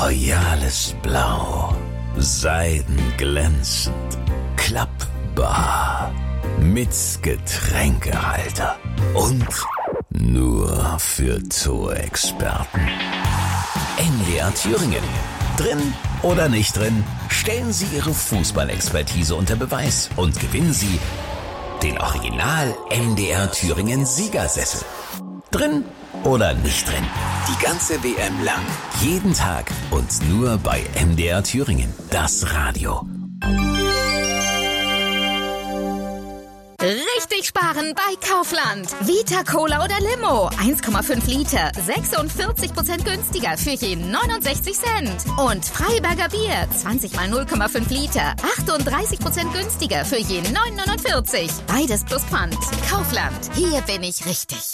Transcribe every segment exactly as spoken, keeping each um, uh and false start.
royales Blau, seidenglänzend, klappbar, mit Getränkehalter und nur für Zoo-Experten. M D R Thüringen. Drin oder nicht drin, stellen Sie Ihre Fußballexpertise unter Beweis und gewinnen Sie den Original M D R Thüringen Siegersessel. Drin oder nicht drin, die ganze W M lang, jeden Tag und nur bei M D R Thüringen, das Radio. Richtig sparen bei Kaufland. Vita Cola oder Limo. eins Komma fünf Liter. sechsundvierzig Prozent günstiger für je neunundsechzig Cent. Und Freiberger Bier. zwanzig mal null Komma fünf Liter. achtunddreißig Prozent günstiger für je neun neunundvierzig. Beides plus Pfand. Kaufland. Hier bin ich richtig.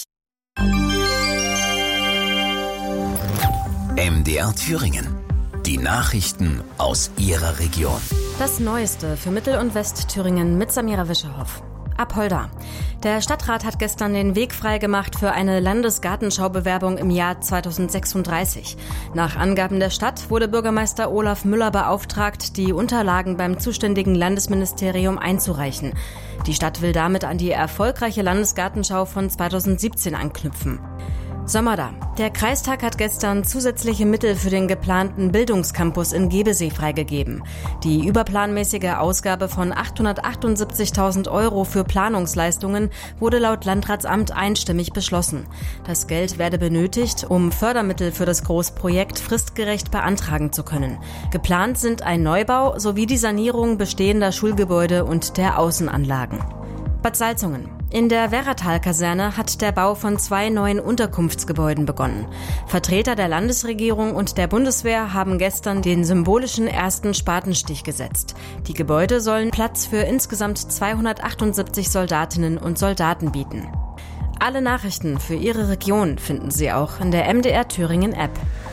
M D R Thüringen. Die Nachrichten aus Ihrer Region. Das Neueste für Mittel- und Westthüringen mit Samira Wischerhoff. Apolda. Der Stadtrat hat gestern den Weg freigemacht für eine Landesgartenschaubewerbung im Jahr zweitausendsechsunddreißig. Nach Angaben der Stadt wurde Bürgermeister Olaf Müller beauftragt, die Unterlagen beim zuständigen Landesministerium einzureichen. Die Stadt will damit an die erfolgreiche Landesgartenschau von zweitausendsiebzehn anknüpfen. Sommerda. Der Kreistag hat gestern zusätzliche Mittel für den geplanten Bildungscampus in Gebesee freigegeben. Die überplanmäßige Ausgabe von achthundertachtundsiebzigtausend Euro für Planungsleistungen wurde laut Landratsamt einstimmig beschlossen. Das Geld werde benötigt, um Fördermittel für das Großprojekt fristgerecht beantragen zu können. Geplant sind ein Neubau sowie die Sanierung bestehender Schulgebäude und der Außenanlagen. Bad Salzungen. In der Werratal-Kaserne hat der Bau von zwei neuen Unterkunftsgebäuden begonnen. Vertreter der Landesregierung und der Bundeswehr haben gestern den symbolischen ersten Spatenstich gesetzt. Die Gebäude sollen Platz für insgesamt zweihundertachtundsiebzig Soldatinnen und Soldaten bieten. Alle Nachrichten für Ihre Region finden Sie auch in der M D R Thüringen App.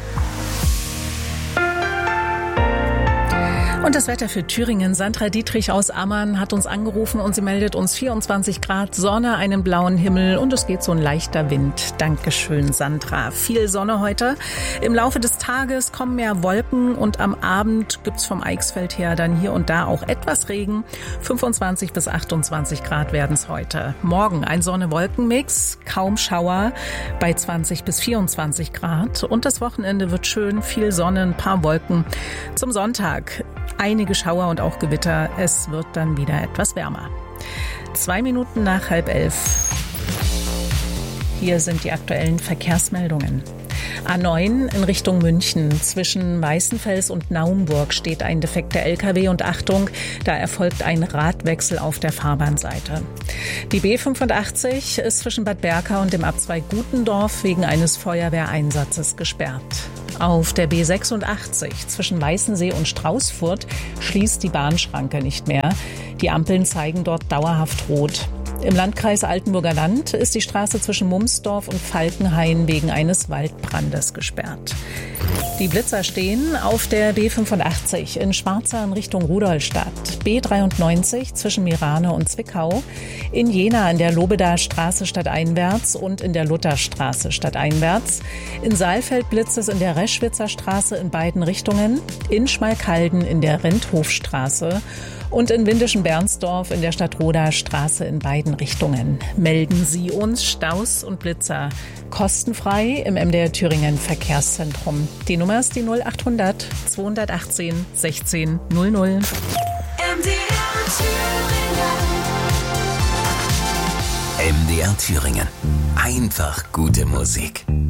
Und das Wetter für Thüringen. Sandra Dietrich aus Ammann hat uns angerufen und sie meldet uns vierundzwanzig Grad, Sonne, einen blauen Himmel und es geht so ein leichter Wind. Dankeschön, Sandra. Viel Sonne heute. Im Laufe des Tages kommen mehr Wolken und am Abend gibt's vom Eichsfeld her dann hier und da auch etwas Regen. fünfundzwanzig bis achtundzwanzig Grad werden's heute. Morgen ein Sonne-Wolken-Mix, kaum Schauer bei zwanzig bis vierundzwanzig Grad. Und das Wochenende wird schön, viel Sonne, ein paar Wolken. Zum Sonntag einige Schauer und auch Gewitter. Es wird dann wieder etwas wärmer. Zwei Minuten nach halb elf. Hier sind die aktuellen Verkehrsmeldungen. A neun in Richtung München. Zwischen Weißenfels und Naumburg steht ein defekter L K W und Achtung, da erfolgt ein Radwechsel auf der Fahrbahnseite. Die B fünfundachtzig ist zwischen Bad Berka und dem Abzweig Gutendorf wegen eines Feuerwehreinsatzes gesperrt. Auf der B sechsundachtzig zwischen Weißensee und Straußfurt schließt die Bahnschranke nicht mehr. Die Ampeln zeigen dort dauerhaft rot. Im Landkreis Altenburger Land ist die Straße zwischen Mumsdorf und Falkenhain wegen eines Waldbrandes gesperrt. Die Blitzer stehen auf der B fünfundachtzig in Schwarza in Richtung Rudolstadt, B dreiundneunzig zwischen Mirane und Zwickau, in Jena in der Lobedaer Straße stadteinwärts und in der Lutherstraße stadteinwärts, in Saalfeld blitzt es in der Reschwitzer Straße in beiden Richtungen, in Schmalkalden in der Renthofstraße und in Windischen-Bernsdorf in der Stadtrodaer Straße in beiden Richtungen. Melden Sie uns Staus und Blitzer kostenfrei im M D R Thüringen Verkehrszentrum. Die Nummer ist die null achthundert zweihundertachtzehn sechzehn null null. M D R Thüringen. M D R Thüringen. Einfach gute Musik.